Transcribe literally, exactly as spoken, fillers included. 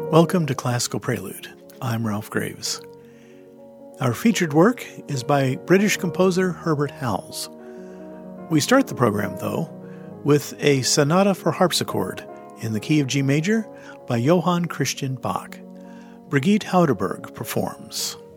Welcome to Classical Prelude. I'm Ralph Graves. Our featured work is by British composer Herbert Howells. We start the program, though, with a sonata for harpsichord in the key of G major by Johann Christian Bach. Brigitte Haudeberg performs.